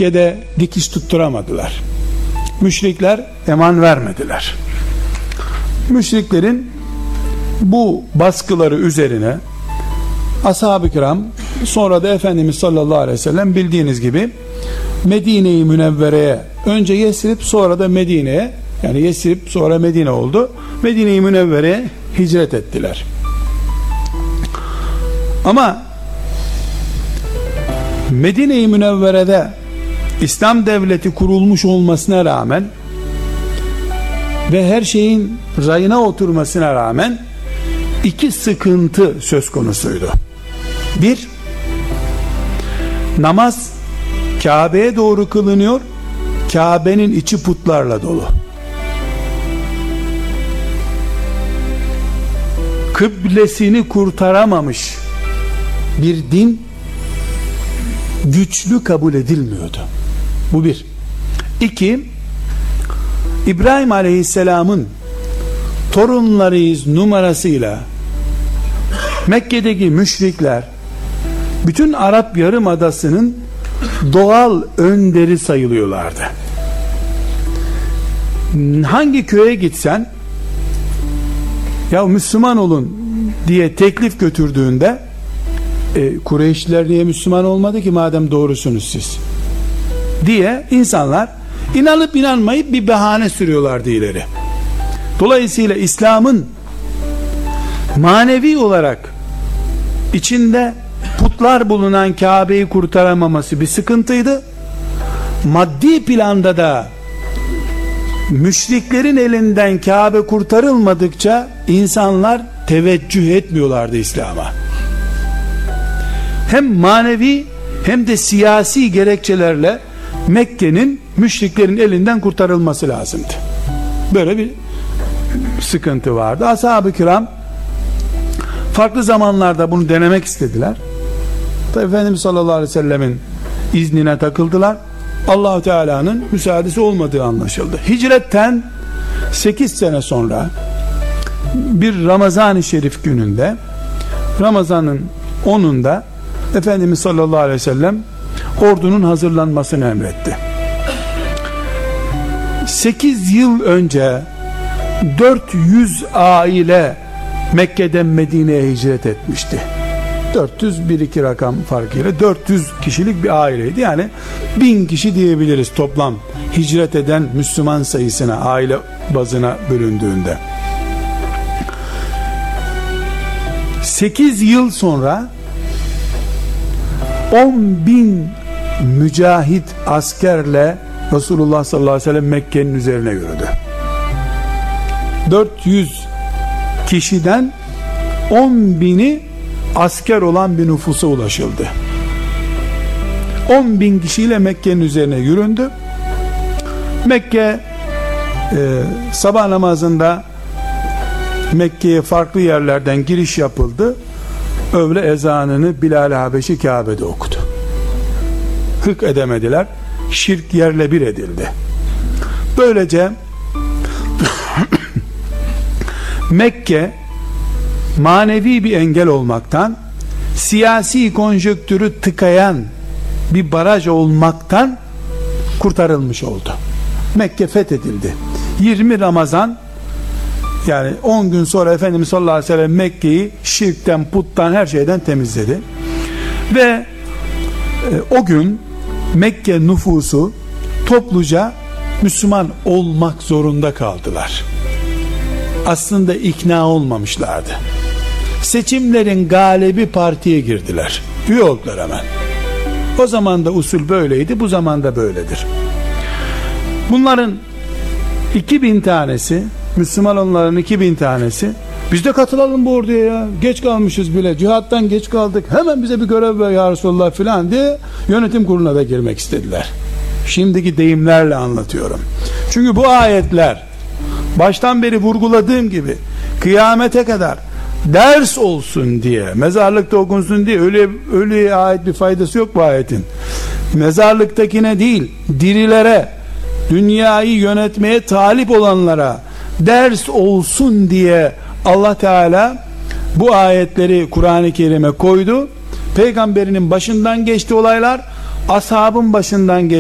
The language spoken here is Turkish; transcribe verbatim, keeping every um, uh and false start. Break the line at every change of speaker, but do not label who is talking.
Mekke'de dikiş tutturamadılar. Müşrikler eman vermediler. Müşriklerin bu baskıları üzerine ashab-ı kiram, sonra da Efendimiz sallallahu aleyhi ve sellem bildiğiniz gibi Medine-i Münevvere'ye, önce Yesrib sonra da Medine'ye, yani Yesrib sonra Medine oldu, Medine-i Münevvere'ye hicret ettiler. Ama Medine-i Münevvere'de İslam devleti kurulmuş olmasına rağmen ve her şeyin rayına oturmasına rağmen iki sıkıntı söz konusuydu. Bir, namaz Kabe'ye doğru kılınıyor, Kabe'nin içi putlarla dolu. Kıblesini kurtaramamış bir din güçlü kabul edilmiyordu. Bu bir. İki, İbrahim Aleyhisselam'ın torunlarıyız numarasıyla Mekke'deki müşrikler bütün Arap Yarımadası'nın doğal önderi sayılıyorlardı. Hangi köye gitsen, ya Müslüman olun diye teklif götürdüğünde, e, Kureyşliler niye Müslüman olmadı ki madem doğrusunuz siz diye insanlar inanıp inanmayıp bir bahane sürüyorlardı ileri. Dolayısıyla İslam'ın manevi olarak içinde putlar bulunan Kabe'yi kurtaramaması bir sıkıntıydı. Maddi planda da müşriklerin elinden Kabe kurtarılmadıkça insanlar teveccüh etmiyorlardı İslam'a. Hem manevi hem de siyasi gerekçelerle Mekke'nin müşriklerin elinden kurtarılması lazımdı. Böyle bir sıkıntı vardı. Ashab-ı kiram farklı zamanlarda bunu denemek istediler. Tabi Efendimiz sallallahu aleyhi ve sellemin iznine takıldılar. Allah-u Teala'nın müsaadesi olmadığı anlaşıldı. Hicretten sekiz sene sonra bir Ramazan-ı Şerif gününde, Ramazan'ın onunda Efendimiz sallallahu aleyhi ve sellem ordunun hazırlanmasını emretti. sekiz yıl önce dört yüz aile Mekke'den Medine'ye hicret etmişti. dört yüz bir iki rakam farkıyla dört yüz kişilik bir aileydi. Yani bin kişi diyebiliriz toplam hicret eden Müslüman sayısına, aile bazına bölündüğünde. sekiz yıl sonra on bin mücahit askerle Resulullah sallallahu aleyhi ve sellem Mekke'nin üzerine yürüdü. dört yüz kişiden on bini asker olan bir nüfusa ulaşıldı. on bin kişiyle Mekke'nin üzerine yüründü. Mekke e, sabah namazında Mekke'ye farklı yerlerden giriş yapıldı. Öğle ezanını Bilal-i Habeşi Kabe'de okudu. Hık edemediler. Şirk yerle bir edildi. Böylece Mekke manevi bir engel olmaktan, siyasi konjonktürü tıkayan bir baraj olmaktan kurtarılmış oldu. Mekke fethedildi. yirmi Ramazan, yani on gün sonra Efendimiz sallallahu aleyhi ve sellem Mekke'yi şirkten, puttan, her şeyden temizledi. Ve e, o gün Mekke nüfusu topluca Müslüman olmak zorunda kaldılar. Aslında ikna olmamışlardı. Seçimlerin galibi partiye girdiler. Üye oldular hemen. O zaman da usul böyleydi, bu zaman da böyledir. Bunların iki bin tanesi, Müslüman onların iki bin tanesi, biz de katılalım bu orduya ya, geç kalmışız bile, cihattan geç kaldık, hemen bize bir görev ver ya Resulullah filan diye yönetim kuruluna da girmek istediler. Şimdiki deyimlerle anlatıyorum. Çünkü bu ayetler baştan beri vurguladığım gibi kıyamete kadar ders olsun diye, mezarlıkta okunsun diye, öyle ölüye ait bir faydası yok bu ayetin. Mezarlıktakine değil, dirilere, dünyayı yönetmeye talip olanlara ders olsun diye Allah Teala bu ayetleri Kur'an-ı Kerim'e koydu. Peygamberinin başından geçti olaylar, ashabın başından geçti.